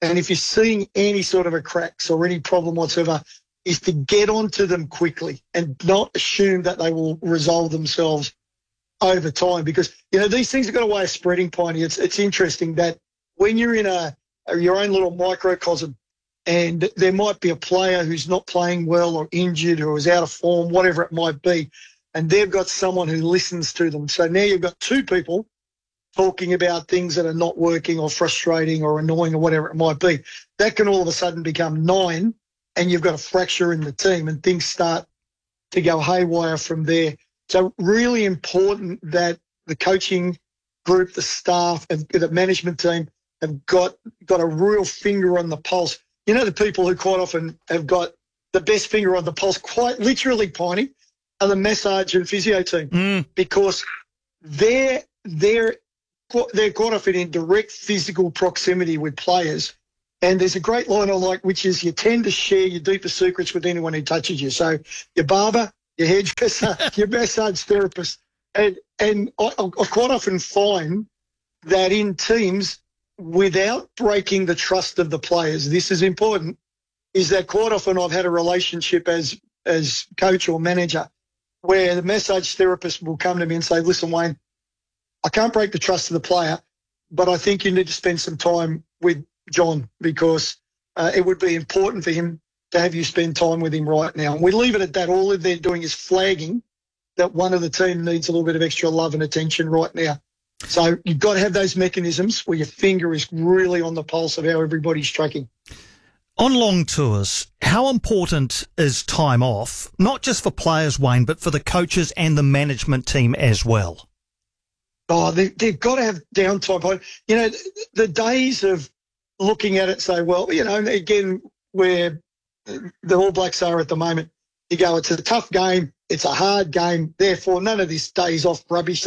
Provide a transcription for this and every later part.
and if you're seeing any sort of a cracks or any problem whatsoever, is to get onto them quickly and not assume that they will resolve themselves over time, because, these things have got a way of spreading, Piney. It's interesting that when you're in your own little microcosm and there might be a player who's not playing well or injured or is out of form, whatever it might be, and they've got someone who listens to them. So now you've got two people talking about things that are not working or frustrating or annoying or whatever it might be. That can all of a sudden become 9, and you've got a fracture in the team and things start to go haywire from there. So really important that the coaching group, the staff, and the management team have got a real finger on the pulse. The people who quite often have got the best finger on the pulse, quite literally, Piney, are the massage and physio team, because they're quite often in direct physical proximity with players. And there's a great line I like, which is you tend to share your deepest secrets with anyone who touches you. So your barber, your hairdresser, your massage therapist. And I quite often find that in teams, without breaking the trust of the players, this is important, is that quite often I've had a relationship as coach or manager where the massage therapist will come to me and say, listen, Wayne, I can't break the trust of the player, but I think you need to spend some time with John, because it would be important for him to have you spend time with him right now. And we leave it at that. All they're doing is flagging that one of the team needs a little bit of extra love and attention right now. So you've got to have those mechanisms where your finger is really on the pulse of how everybody's tracking. On long tours, how important is time off, not just for players, Wayne, but for the coaches and the management team as well? Oh, they've got to have downtime. The days of looking at it, say, well, again, where the All Blacks are at the moment, you go, it's a tough game, it's a hard game, therefore none of this days off rubbish.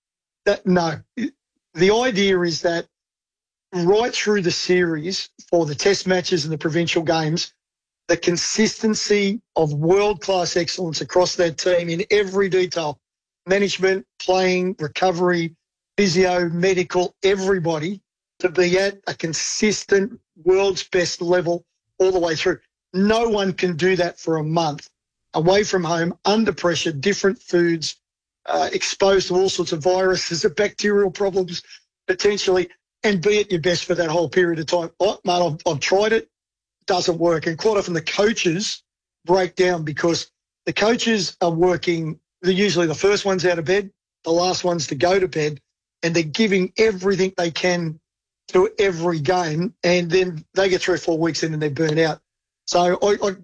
No. The idea is that right through the series, for the test matches and the provincial games, the consistency of world-class excellence across that team in every detail, management, playing, recovery, physio, medical, everybody, to be at a consistent world's best level all the way through. No one can do that for a month, away from home, under pressure, different foods, exposed to all sorts of viruses and bacterial problems potentially, and be at your best for that whole period of time. Oh, mate, I've tried it, doesn't work. And quite often the coaches break down because the coaches are working, they're usually the first ones out of bed, the last ones to go to bed, and they're giving everything they can to every game, and then they get 3 or 4 weeks in and they're burnt out. So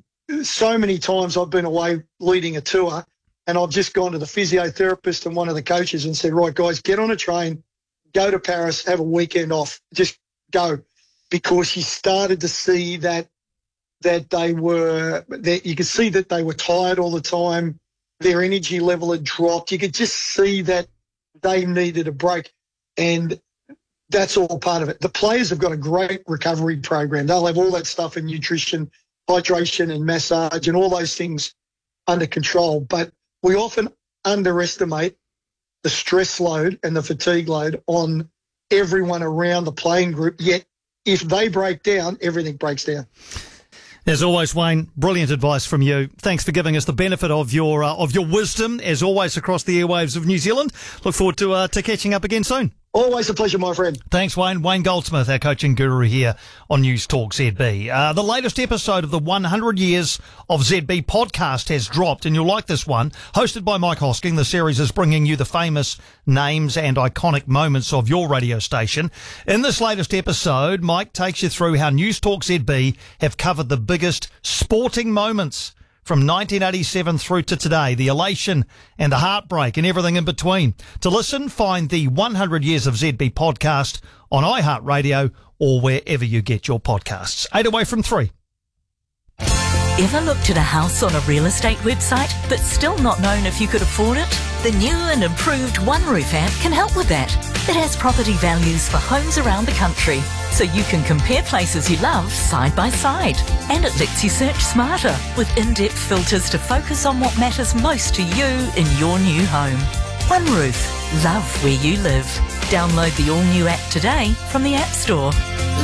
so many times I've been away leading a tour and I've just gone to the physiotherapist and one of the coaches and said, right, guys, get on a train, go to Paris, have a weekend off, just go. Because you started to see that you could see that they were tired all the time. Their energy level had dropped. You could just see that they needed a break. And that's all part of it. The players have got a great recovery program. They'll have all that stuff in nutrition, hydration and massage and all those things under control. But we often underestimate the stress load and the fatigue load on everyone around the playing group. Yet if they break down, everything breaks down. As always, Wayne, brilliant advice from you. Thanks for giving us the benefit of your wisdom, as always, across the airwaves of New Zealand. Look forward to catching up again soon. Always a pleasure, my friend. Thanks, Wayne. Wayne Goldsmith, our coaching guru here on News Talk ZB. The latest episode of the 100 Years of ZB podcast has dropped, and you'll like this one. Hosted by Mike Hosking, the series is bringing you the famous names and iconic moments of your radio station. In this latest episode, Mike takes you through how News Talk ZB have covered the biggest sporting moments from 1987 through to today, the elation and the heartbreak and everything in between. To listen, find the 100 Years of ZB podcast on iHeartRadio or wherever you get your podcasts. 8 away from 3. Ever looked at a house on a real estate website but still not known if you could afford it? The new and improved OneRoof app can help with that. It has property values for homes around the country, so you can compare places you love side by side. And it lets you search smarter with in-depth filters to focus on what matters most to you in your new home. OneRoof. Love where you live. Download the all-new app today from the App Store.